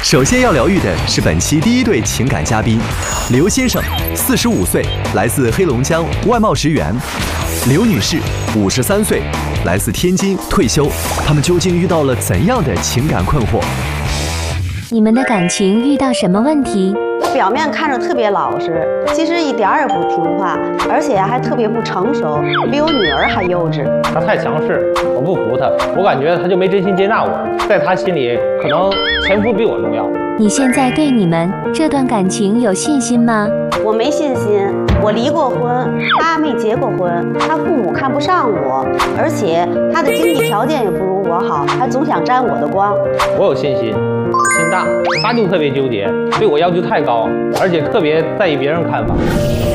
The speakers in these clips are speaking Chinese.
首先要疗愈的是本期第一对情感嘉宾，刘先生，45岁，来自黑龙江，外贸职员；刘女士，53岁，来自天津，退休。他们究竟遇到了怎样的情感困惑？ 你们的感情遇到什么问题？ 表面看着特别老实，其实一点儿也不听话，而且还特别不成熟，比我女儿还幼稚。 他太强势，我不服他，我感觉他就没真心接纳我，在他心里可能前夫比我重要。 你现在对你们这段感情有信心吗？ 我没信心，我离过婚，他没结过婚，他父母看不上我，而且他的经济条件也不如我好，还总想沾我的光。 我有信心，心大，他就特别纠结，对我要求太高，而且特别在意别人看法。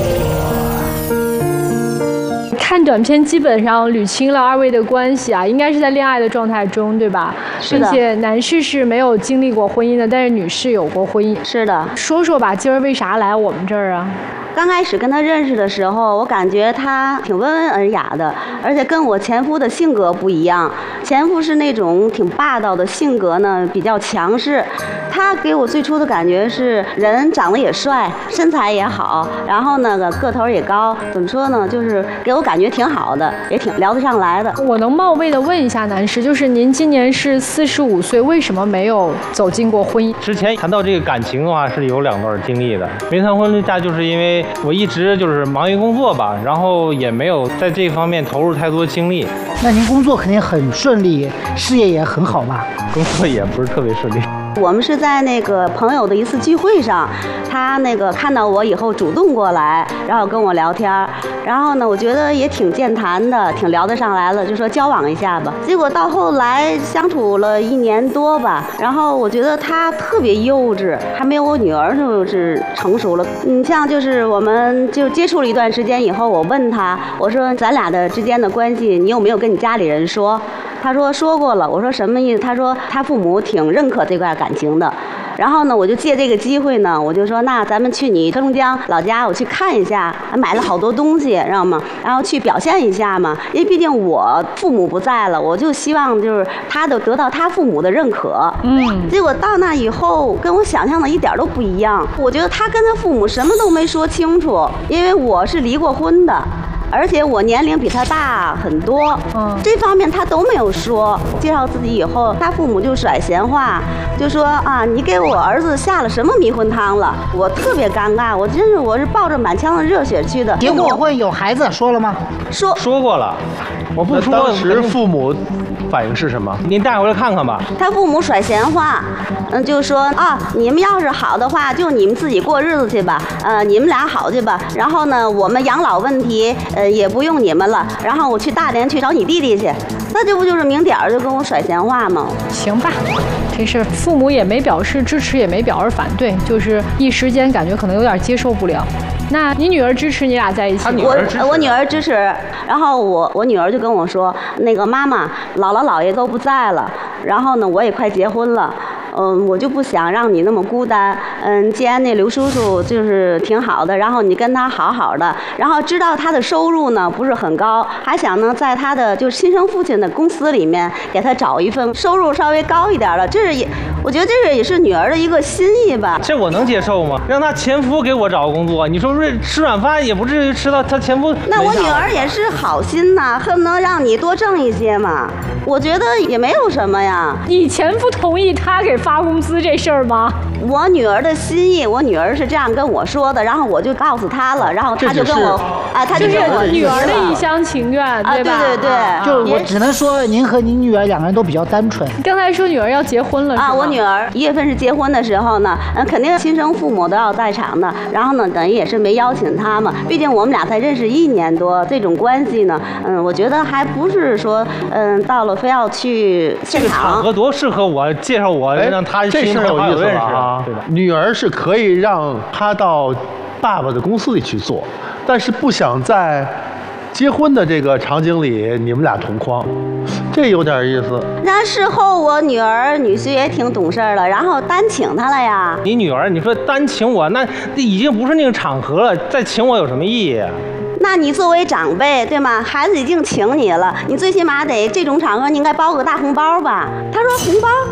看短片基本上捋清了二位的关系啊，应该是在恋爱的状态中，对吧？ 是的。 并且男士是没有经历过婚姻的，但是女士有过婚姻。 是的。 说说吧，今儿为啥来我们这儿啊？ 刚开始跟他认识的时候，我感觉他挺温文尔雅的，而且跟我前夫的性格不一样。前夫是那种挺霸道的性格呢，比较强势。他给我最初的感觉是人长得也帅，身材也好，然后呢个头也高，怎么说呢，就是给我感觉挺好的，也挺聊得上来的。 我能冒昧的问一下男士，就是您今年是45岁，为什么没有走进过婚姻？ 之前谈到这个感情的话，是有2段经历的。没谈婚嫁就是因为我一直就是忙于工作吧，然后也没有在这方面投入太多精力。 那您工作肯定很顺利，事业也很好吧？ 工作也不是特别顺利。 我们是在那个朋友的一次聚会上，他那个看到我以后主动过来，然后跟我聊天，然后呢，我觉得也挺健谈的，挺聊得上来了，就说交往一下吧。结果到后来相处了1年多吧，然后我觉得他特别幼稚，还没有我女儿就是成熟了。你像就是我们就接触了一段时间以后，我问他，我说咱俩的之间的关系，你有没有跟你家里人说？他说说过了。我说什么意思？他说他父母挺认可这段感情的。然后呢，我就借这个机会呢，我就说那咱们去你黑龙江老家，我去看一下，还买了好多东西，知道吗？然后去表现一下嘛，因为毕竟我父母不在了，我就希望就是他得到他父母的认可。结果到那以后，跟我想象的一点都不一样。我觉得他跟他父母什么都没说清楚，因为我是离过婚的。而且我年龄比他大很多，这方面他都没有说。介绍自己以后，他父母就甩闲话，就说啊，你给我儿子下了什么迷魂汤了？我特别尴尬，我是抱着满腔的热血去的。 结过婚有孩子说了吗？ 说过了，我不说。 当时父母反应是什么？ 您带回来看看吧。 他父母甩闲话，就说啊，你们要是好的话，就你们自己过日子去吧，你们俩好去吧。然后呢，我们养老问题，也不用你们了。然后我去大连去找你弟弟去，那这不就是明点儿就跟我甩闲话吗？ 行吧，这事父母也没表示支持，也没表示反对，就是一时间感觉可能有点接受不了。那你女儿支持你俩在一起吗？ 我女儿支持，然后我女儿就跟我说，那个妈妈，姥姥姥爷都不在了，然后呢，我也快结婚了。我就不想让你那么孤单。既然那刘叔叔就是挺好的，然后你跟他好好的，然后知道他的收入呢不是很高，还想呢在他的就是亲生父亲的公司里面给他找一份收入稍微高一点的，我觉得这也是女儿的一个心意吧。 这我能接受吗？让他前夫给我找个工作，你说吃软饭也不至于吃到他前夫。 那我女儿也是好心呐，恨不能让你多挣一些嘛。我觉得也没有什么呀。 你前夫同意他给发工资这事儿吗？ 我女儿的心意，我女儿是这样跟我说的，然后我就告诉她了，然后她就跟我她就跟我女儿的一厢情愿，对吧？ 对， 就我只能说您和您女儿2个人都比较单纯。 刚才说女儿要结婚了是吗？ 我女儿1月份是结婚的时候呢，肯定亲生父母都要在场的，然后呢，等于也是没邀请他们，毕竟我们俩才认识1年多，这种关系呢，我觉得还不是说，到了非要去现场。 这个场合多适合我介绍我，让他这事儿有意思了啊，对吧？女儿是可以让他到爸爸的公司里去做，但是不想在结婚的这个场景里你们俩同框，这有点意思。 那事后我女婿也挺懂事了，然后单请他了呀。 你女儿，你说单请我，那已经不是那个场合了，再请我有什么意义啊？ 那你作为长辈，对吗？孩子已经请你了，你最起码得这种场合你应该包个大红包吧？他说红包，包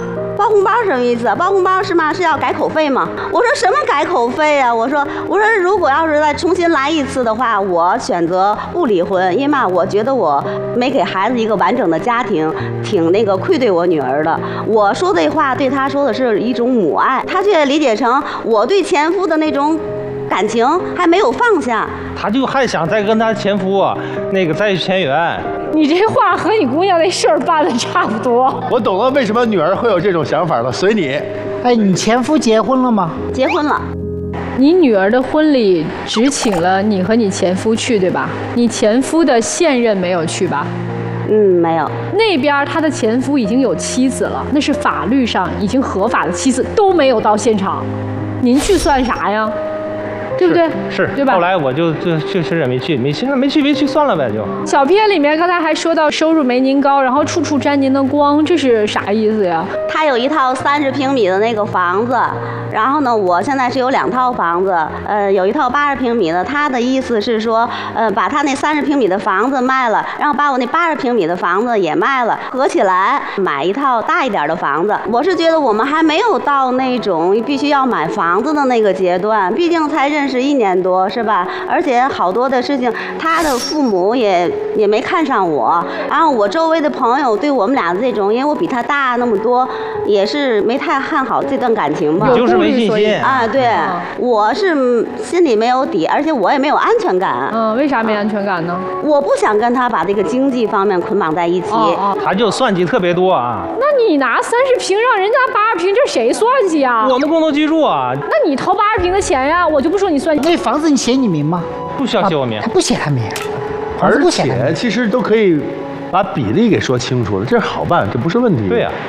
包红包什么意思？包红包是吗？是要改口费吗？我说什么改口费啊？我说如果要是再重新来一次的话，我选择不离婚，因为嘛，我觉得我没给孩子一个完整的家庭，挺那个愧对我女儿的。我说这话对她说的是一种母爱，她却理解成我对前夫的那种感情还没有放下。 她就还想再跟她前夫那个再去前缘。 你这话和你姑娘那事儿办的差不多。 我懂了，为什么女儿会有这种想法了。随你。 哎，你前夫结婚了吗？ 结婚了。 你女儿的婚礼只请了你和你前夫去，对吧？你前夫的现任没有去吧？ 没有。 那边他的前夫已经有妻子了，那是法律上已经合法的妻子，都没有到现场，您去算啥呀？对不对？ 是， 对吧？ 后来我就确实也没去，没去算了呗就。 小片里面刚才还说到收入没您高，然后处处沾您的光，这是啥意思呀？ 他有一套30平米的那个房子，然后呢，我现在是有2套房子，有一套80平米的。他的意思是说，把他那30平米的房子卖了，然后把我那80平米的房子也卖了，合起来买一套大一点的房子。我是觉得我们还没有到那种必须要买房子的那个阶段，毕竟才认识1年多，是吧？而且好多的事情，他的父母也没看上我，然后我周围的朋友对我们俩这种，因为我比他大那么多，也是没太看好这段感情吧。 就是没信心啊，对，我是心里没有底，而且我也没有安全感。 为啥没安全感呢？ 我不想跟他把这个经济方面捆绑在一起。 他就算计特别多啊。 那你拿30平让人家80平，这谁算计啊？ 我们共同居住啊。 那你掏80平的钱呀，我就不说你算计。 那房子你写你名吗？ 不需要写我名。 他不写他名。 而且其实都可以把比例给说清楚了，这好办，这不是问题。 对呀。